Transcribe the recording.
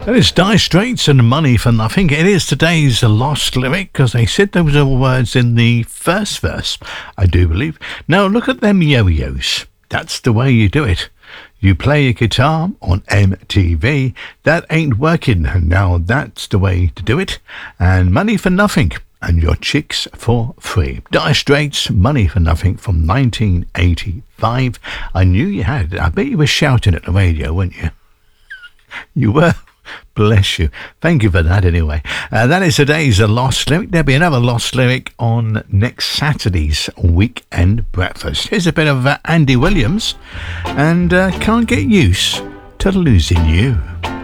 That is Dire Straits and Money for Nothing. It is today's lost lyric because they said those were words in the first verse, I do believe. Now look at them yo-yos. That's the way you do it. You play a guitar on MTV. That ain't working. Now that's the way to do it. And Money for Nothing. And your chicks for free. Dire Straits, Money for Nothing from 1985. I knew you had it. I bet you were shouting at the radio, weren't you? You were. Bless you. Thank you for that anyway. That is today's lost lyric. There'll be another lost lyric on next Saturday's Weekend Breakfast. Here's a bit of Andy Williams and Can't Get Used to Losing You.